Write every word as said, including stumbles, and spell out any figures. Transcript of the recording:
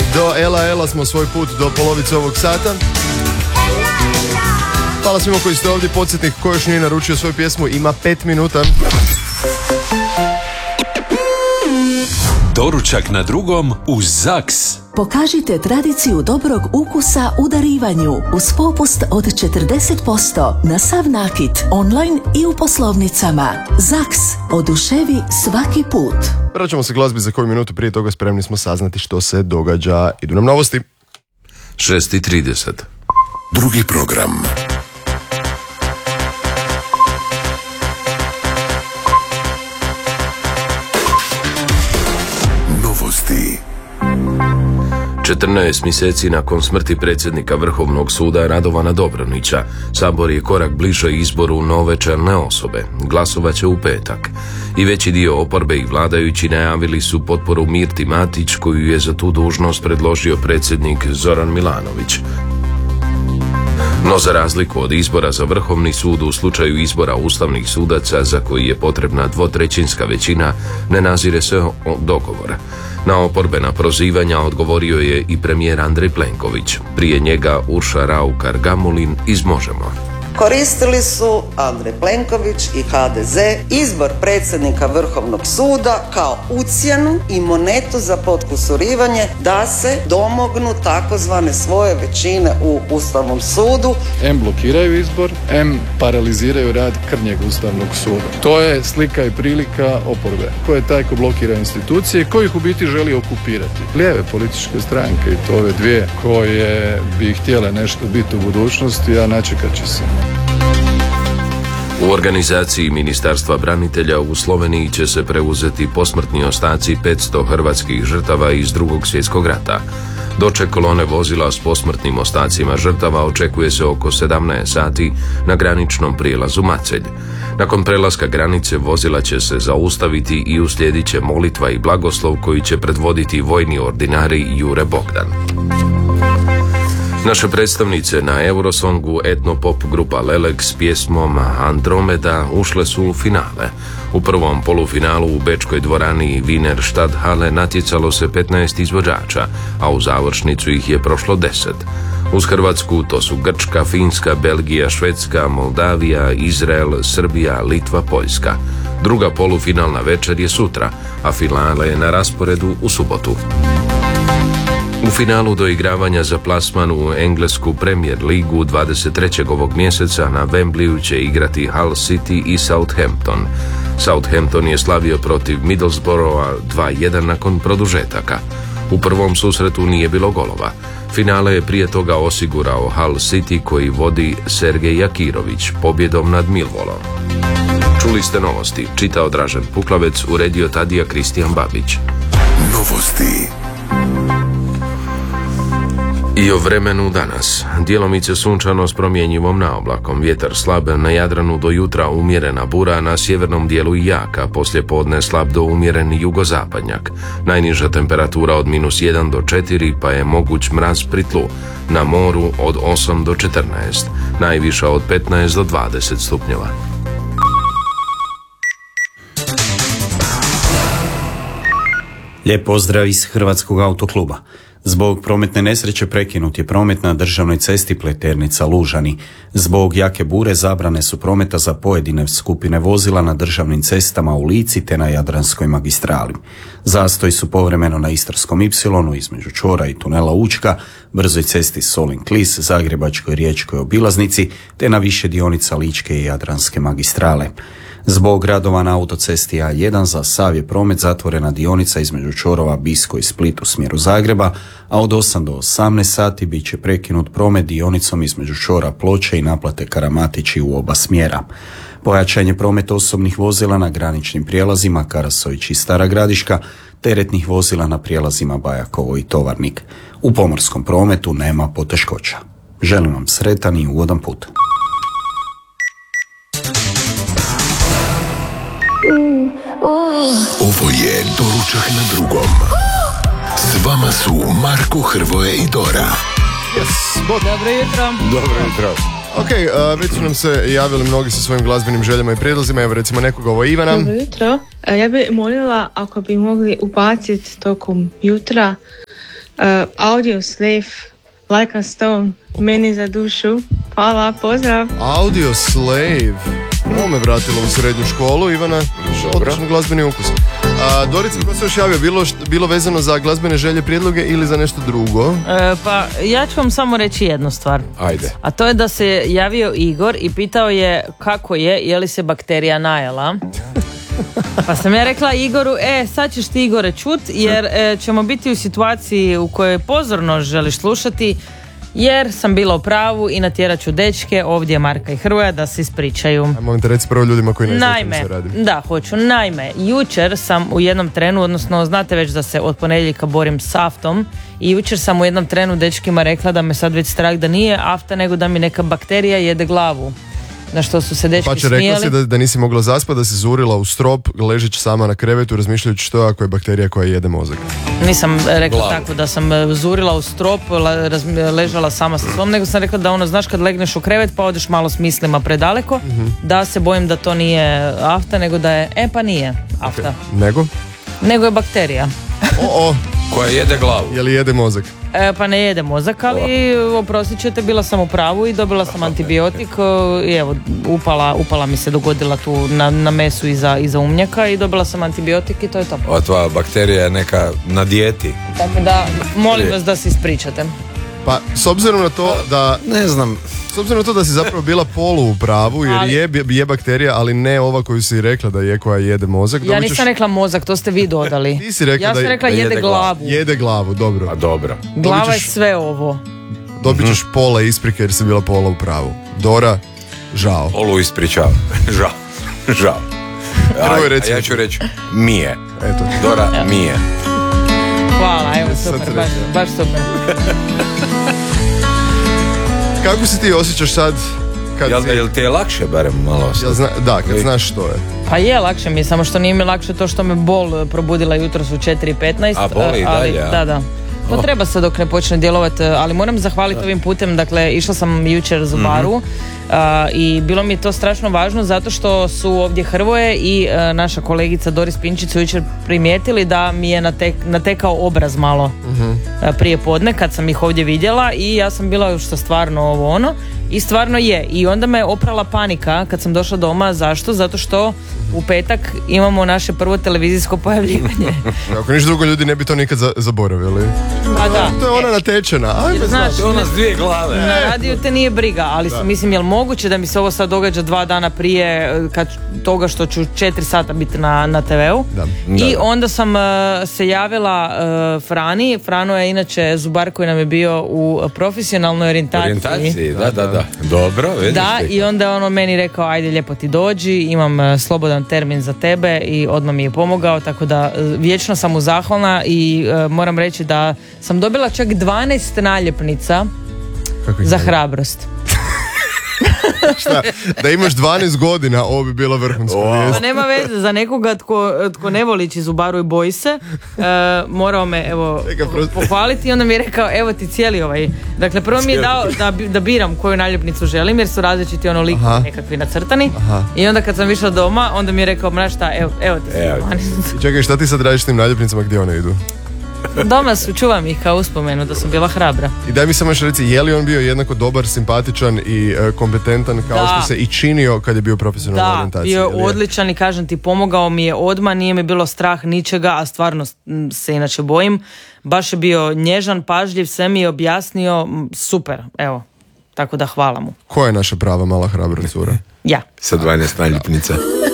Do Ela Ela smo svoj put do polovice ovog sata. Hvala svima koji ste ovdje. Podsjetnik ko još nije naručio svoju pjesmu ima pet minuta. Doručak na drugom uz Zaks. Pokažite tradiciju dobrog ukusa u darivanju uz popust od četrdeset posto na sav nakit, online i u poslovnicama. Zaks, oduševi svaki put. Vraćamo se glazbi za koju minutu, prije toga spremni smo saznati što se događa. Idu nam novosti. šest i trideset. Drugi program. Novosti. četrnaest mjeseci nakon smrti predsjednika Vrhovnog suda Radovana Dobronića, Sabor je korak bliže izboru nove čelne osobe. Glasovat će u petak. I veći dio oporbe i vladajući najavili su potporu Mirti Matić, koju je za tu dužnost predložio predsjednik Zoran Milanović. No za razliku od izbora za Vrhovni sud, u slučaju izbora ustavnih sudaca za koji je potrebna dvotrećinska većina, ne nazire se dogovor. Na oporbena prozivanja odgovorio je i premijer Andrej Plenković. Prije njega Urša Raukar Gamulin iz Možemo. Koristili su Andrej Plenković i ha de ze izbor predsjednika Vrhovnog suda kao ucjenu i monetu za potkusurivanje da se domognu takozvane svoje većine u Ustavnom sudu. Em blokiraju izbor, em paraliziraju rad krnjeg Ustavnog suda. To je slika i prilika oporbe. Ko je taj ko blokira institucije, ko ih u biti želi okupirati? Lijeve političke stranke, i to ove dvije koje bi htjele nešto biti u budućnosti, a načekat će se. U organizaciji Ministarstva branitelja u Sloveniji će se preuzeti posmrtni ostaci petsto hrvatskih žrtava iz Drugog svjetskog rata. Doček kolone vozila s posmrtnim ostacima žrtava očekuje se oko sedamnaest sati na graničnom prijelazu Macelj. Nakon prelaska granice vozila će se zaustaviti i uslijedit će molitva i blagoslov koji će predvoditi vojni ordinari Jure Bogdan. Naše predstavnice na Eurosongu, etno-pop grupa Lelek s pjesmom Andromeda ušle su u finale. U prvom polufinalu u bečkoj dvorani Wiener Stadthalle natjecalo se petnaest izvođača, a u završnicu ih je prošlo deset. Uz Hrvatsku to su Grčka, Finska, Belgija, Švedska, Moldavija, Izrael, Srbija, Litva, Poljska. Druga polufinalna večer je sutra, a finale je na rasporedu u subotu. U finalu doigravanja za plasman u englesku Premier ligu dvadeset trećeg ovog mjeseca na Wembleyu će igrati Hull City i Southampton. Southampton je slavio protiv Middlesbrougha dva jedan nakon produžetaka. U prvom susretu nije bilo golova. Finale je prije toga osigurao Hull City koji vodi Sergej Jakirović pobjedom nad Millwallom. Čuli ste novosti, čitao Dražen Puklavec, uredio Tadija Kristijan Babić. Novosti. I o vremenu danas. Djelomice sunčano s promjenjivom naoblakom, vjetar slab, na Jadranu do jutra umjerena bura, na sjevernom dijelu i jaka, poslije podne slab do umjeren jugozapadnjak. Najniža temperatura od minus jedan do četiri, pa je moguć mraz pri tlu. Na moru od osam do četrnaest, najviša od petnaest do dvadeset stupnjeva. Lijep pozdrav iz Hrvatskog autokluba. Zbog prometne nesreće prekinut je promet na državnoj cesti Pleternica-Lužani. Zbog jake bure zabrane su prometa za pojedine skupine vozila na državnim cestama u Lici te na Jadranskoj magistrali. Zastoji su povremeno na Istarskom ipsilonu između čvora i tunela Učka, brzoj cesti Solin-Klis, Zagrebačkoj riječkoj obilaznici te na više dionica Ličke i Jadranske magistrale. Zbog radova na autocesti A jedan za sav je promet zatvorena dionica između čvorova Bisko i Split u smjeru Zagreba, a od osam do osamnaest sati bit će prekinut promet dionicom između čvora Ploče i naplate Karamatići u oba smjera. Pojačan je promet osobnih vozila na graničnim prijelazima Karasović i Stara Gradiška, teretnih vozila na prijelazima Bajakovo i Tovarnik. U pomorskom prometu nema poteškoća. Želim vam sretan i ugodan put. Ovo je Doručak na drugom. S vama su Marko, Hrvoje i Dora. Yes, Dobro jutro. Dobro jutro. Ok, uh, već su nam se javili mnogi sa svojim glazbenim željama i prijedlozima. Evo recimo nekoga, ovo Ivana. Dobro jutro. Ja bih molila ako bi mogli ubaciti tokom jutra Audio Slave, Like a Stone, meni za dušu. Hvala, pozdrav. Audio Slave. Ovo me vratilo u srednju školu, Ivana. Odličan glazbeni ukus. A, Dorica, ko se još javio? Bilo, bilo vezano za glazbene želje, prijedloge ili za nešto drugo? E, pa ja ću vam samo reći jednu stvar. Ajde. A to je da se javio Igor i pitao je kako je, je li se bakterija najela. Pa sam ja rekla Igoru, e, sad ćeš ti Igore čut, jer e, ćemo biti u situaciji u kojoj pozorno želiš slušati, jer sam bila u pravu i natjerat ću dečke, ovdje Marka i Hrvoja, da se ispričaju. A molim te, reci prvo ljudima koji ne znaju Naime, čemu se radi. da, hoću. Naime, jučer sam u jednom trenu, odnosno znate već da se od ponedjeljka borim s aftom, i jučer sam u jednom trenu dečkima rekla da me sad već strah da nije afta, nego da mi neka bakterija jede glavu. Na što su se dečki Pa će smijeli. rekla si da, da nisi mogla zaspati, da si zurila u strop, ležić sama na krevetu, razmišljajući što ako je bakterija koja jede mozak. Nisam rekla Glavu. tako da sam e, zurila u strop, la- raz- ležala sama sa svom, nego sam rekla da ono, znaš kad legneš u krevet pa odeš malo s mislima predaleko, Mhm. da se bojim da to nije afta, nego da je, e pa nije afta, Nego? nego je bakterija. O, o, Koja jede glavu. je li jede mozak? E, pa ne jede mozak, ali oprostit ćete, bila sam u pravu i dobila sam antibiotik e, i evo, upala, upala mi se dogodila tu na, na mesu iza, iza umnjaka i dobila sam antibiotik i to je to. Ova tvoja bakterija je neka na dijeti. Tako da, molim vas da se ispričate. Pa, s obzirom na to da... Ne znam. S obzirom na to da si zapravo bila polu u pravu, jer Ali- je, je bakterija, ali ne ova koju si rekla da je koja jede mozak. Ja dobit nisam ćeš- rekla mozak, to ste vi dodali. Ti si rekla ja da sam je- rekla da jede, jede glavu. Jede glavu, dobro. A dobro. Glava je ćeš- sve ovo. Dobit ćeš pola isprike jer si bila pola u pravu. Dora, žao. Olu ispričavam. Žao. Žao. Hrvoje, A, reci a ja mi. ću reći Mije. Eto. Dora Mije. Hvala, evo Sad super, se baš, rekao. baš super. Kako se ti osjećaš sad kad Jel, si... jel ti je lakše barem malo? Jel zna, da, kad znaš što je. Pa je, lakše mi je, samo što nije mi lakše to što me bol probudila jutros u četiri i petnaest. A boli i ali, dalje, a? Da, da. To Oh. treba se dok ne počne djelovati, ali moram zahvaliti ovim putem, dakle, išla sam jučer zubaru Mhm. a, i bilo mi je to strašno važno zato što su ovdje Hrvoje i a, naša kolegica Doris Pinčić su jučer primijetili da mi je natek, natekao obraz malo a, prije podne kad sam ih ovdje vidjela i ja sam bila što stvarno ovo ono i stvarno je. I onda me oprala panika kad sam došla doma. Zašto? Zato što u petak imamo naše prvo televizijsko pojavljivanje. Ako niš drugo, ljudi ne bi to nikad za- zaboravili. A da. To je ona natečena. Ajme, Znaš, To je ona s dvije glave. na radiju te nije briga, ali si, mislim, jel moguće da mi se ovo sad događa dva dana prije e, kad, toga što ću četiri sata biti na, na te veu? Da. I Da. onda sam e, se javila e, Frani. Frano je inače zubar koji nam je bio u profesionalnoj orijentaciji. Orijentaciji, da, da, da. Dobro, vidiš Da, ti. i onda je ono meni rekao, ajde lijepo ti dođi, imam e, slobodan termin za tebe i odmah mi je pomogao, tako da e, vječno sam mu zahvalna i e, moram reći da sam dobila čak dvanaest naljepnica Kako ih za zove? hrabrost. Šta? Da imaš dvanaest godina, ovo bi bila vrhunska vijest. Pa nema veze, za nekoga tko, tko ne voli ići zubaru i boji se, e, morao me evo Čekaj, prosto- pohvaliti i onda mi je rekao, evo ti cijeli ovaj. Dakle, prvo mi je dao da, bi- da biram koju naljepnicu želim jer su različiti ono likovi Aha. nekakvi nacrtani. Aha. I onda kad sam išla doma, onda mi je rekao, znaš šta, evo, evo ti Evo ti. dvanaest. I čekaj, šta ti sad radiš s tim naljepnicama, gdje one idu? Doma su, čuvam ih kao uspomenu da sam bila hrabra. I daj mi samo još reci, je li on bio jednako dobar, simpatičan i e, kompetentan kao Da. što se i činio kad je bio profesionalna Da, orijentacija? bio je jel je? odličan i kažem ti, pomogao mi je odmah, nije mi bilo strah ničega, a stvarno m, se inače bojim. Baš je bio nježan, pažljiv, sve mi je objasnio, m, super, evo. Tako da hvala mu. Ko je naša prava mala hrabra cura? Ja. Sa dvanaest naljepnica.